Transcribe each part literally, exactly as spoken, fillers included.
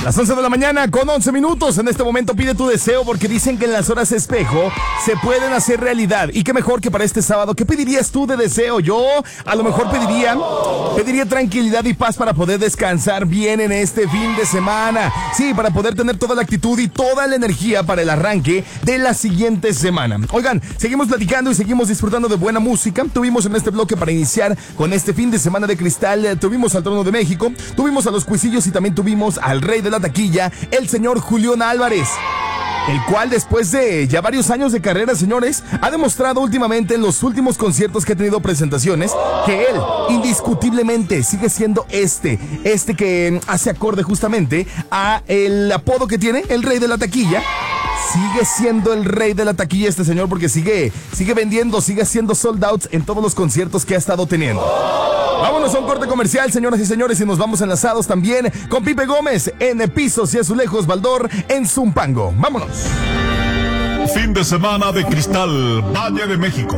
Las once de la mañana con once minutos. En este momento pide tu deseo porque dicen que en las horas espejo se pueden hacer realidad. Y qué mejor que para este sábado. ¿Qué pedirías tú de deseo? Yo a lo mejor pediría, pediría tranquilidad y paz para poder descansar bien en este fin de semana. Sí, para poder tener toda la actitud y toda la energía para el arranque de la siguiente semana. Oigan, seguimos platicando y seguimos disfrutando de buena música. Tuvimos en este bloque para iniciar con este fin de semana de cristal. eh, Tuvimos al Trono de México, tuvimos a los Cuisillos y también tuvimos al rey de la taquilla, el señor Julián Álvarez, el cual después de ya varios años de carrera, señores, ha demostrado últimamente en los últimos conciertos que ha tenido presentaciones que él indiscutiblemente sigue siendo este, este que hace acorde justamente a el apodo que tiene, el rey de la taquilla. Sigue siendo el rey de la taquilla este señor porque sigue, sigue vendiendo, sigue haciendo sold outs en todos los conciertos que ha estado teniendo. Vámonos a un corte comercial, señoras y señores, y nos vamos enlazados también con Pipe Gómez en Pisos y Azulejos Baldor en Zumpango. Vámonos. Fin de semana de cristal, Valle de México.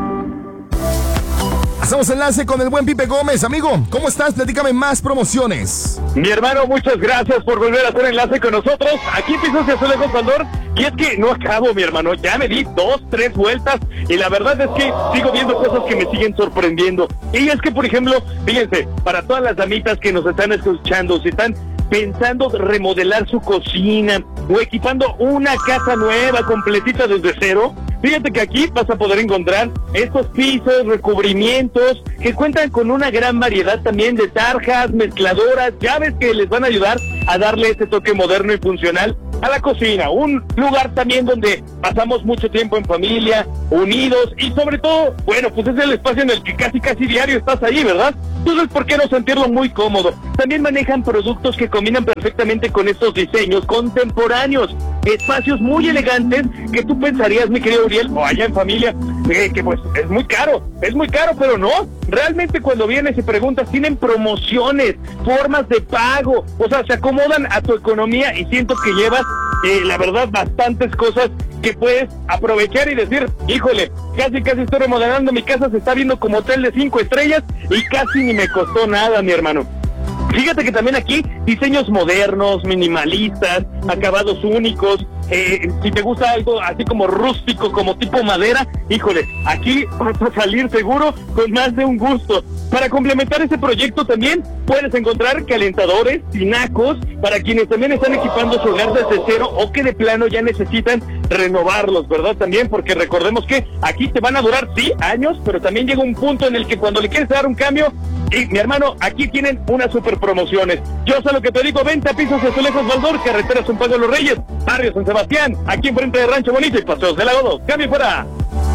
Hacemos enlace con el buen Pipe Gómez. Amigo, ¿cómo estás? Platícame más promociones. Mi hermano, muchas gracias por volver a hacer enlace con nosotros. Aquí Pisos y Azulejos Baldor. Y es que no acabo, mi hermano. Ya me di dos, tres vueltas. Y la verdad es que sigo viendo cosas que me siguen sorprendiendo. Y es que, por ejemplo, fíjense, para todas las damitas que nos están escuchando, si están pensando remodelar su cocina o equipando una casa nueva, completita desde cero, fíjate que aquí vas a poder encontrar estos pisos, recubrimientos, que cuentan con una gran variedad también de tarjas, mezcladoras, llaves que les van a ayudar a darle ese toque moderno y funcional a la cocina. Un lugar también donde pasamos mucho tiempo en familia, unidos, y sobre todo, bueno, pues es el espacio en el que casi casi diario estás ahí, ¿verdad? Entonces, ¿por qué no sentirlo muy cómodo? También manejan productos que combinan perfectamente con estos diseños contemporáneos, espacios muy elegantes que tú pensarías, mi querido Uriel, o allá en familia, eh, que pues es muy caro, es muy caro, pero no. Realmente cuando vienes y preguntas, tienen promociones, formas de pago, o sea, se acomodan a tu economía y siento que llevas, eh, la verdad, bastantes cosas que puedes aprovechar y decir, híjole, casi casi estoy remodelando mi casa, se está viendo como hotel de cinco estrellas y casi ni me costó nada, mi hermano. Fíjate que también aquí diseños modernos, minimalistas, acabados únicos. Eh, si te gusta algo así como rústico, como tipo madera, híjole, aquí vas a salir seguro con más de un gusto. Para complementar ese proyecto también puedes encontrar calentadores, tinacos, para quienes también están equipando su hogar desde cero o que de plano ya necesitan renovarlos, ¿verdad? También porque recordemos que aquí te van a durar, sí, años, pero también llega un punto en el que cuando le quieres dar un cambio, y mi hermano, aquí tienen unas super promociones. Yo sé lo que te digo, venta a Pisos y Azulejos Baldor, carretera Zumpango de los Reyes, barrio San Sebastián, aquí enfrente de Rancho Bonito y Paseos del Lago dos. ¡Cambio fuera!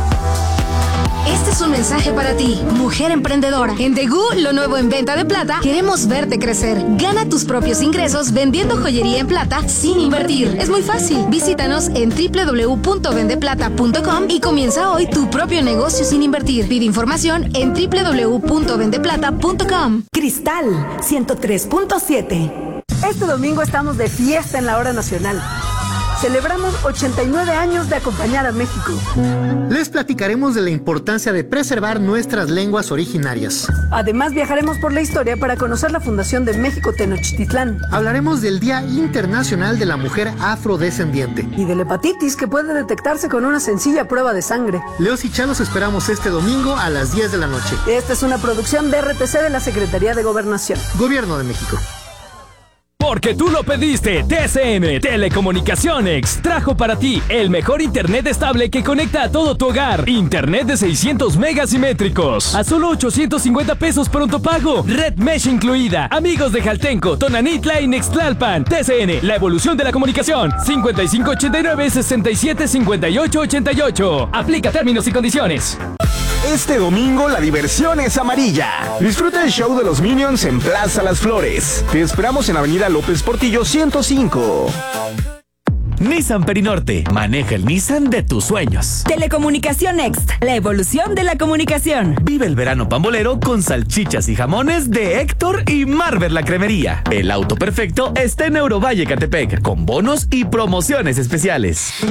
Este es un mensaje para ti, mujer emprendedora. En Degú, lo nuevo en venta de plata, queremos verte crecer. Gana tus propios ingresos vendiendo joyería en plata sin invertir. Es muy fácil. Visítanos en doble u doble u doble u punto vende plata punto com y comienza hoy tu propio negocio sin invertir. Pide información en doble u doble u doble u punto vende plata punto com. Cristal ciento tres punto siete. Este domingo estamos de fiesta en la hora nacional. Celebramos ochenta y nueve años de acompañar a México. Les platicaremos de la importancia de preservar nuestras lenguas originarias. Además, viajaremos por la historia para conocer la fundación de México Tenochtitlán. Hablaremos del Día Internacional de la Mujer Afrodescendiente. Y de la hepatitis, que puede detectarse con una sencilla prueba de sangre. Leos y Chalos esperamos este domingo a las diez de la noche. Esta es una producción de R T C de la Secretaría de Gobernación. Gobierno de México. Porque tú lo pediste, T C N Telecomunicaciones trajo para ti el mejor internet estable que conecta a todo tu hogar. Internet de seiscientos megas simétricos a solo ochocientos cincuenta pesos pronto pago. Red Mesh incluida. Amigos de Jaltenco, Tonanitla y Nextlalpan. T C N, la evolución de la comunicación. cincuenta y cinco ochenta y nueve, sesenta y siete cincuenta y ocho ochenta y ocho. Aplica términos y condiciones. Este domingo la diversión es amarilla. Disfruta el show de los Minions en Plaza Las Flores. Te esperamos en Avenida López Portillo ciento cinco. Nissan Perinorte. Maneja el Nissan de tus sueños. Telecomunicación Next. La evolución de la comunicación. Vive el verano pambolero con salchichas y jamones de Héctor y Marvel la Cremería. El auto perfecto está en Eurovalle Catepec, con bonos y promociones especiales.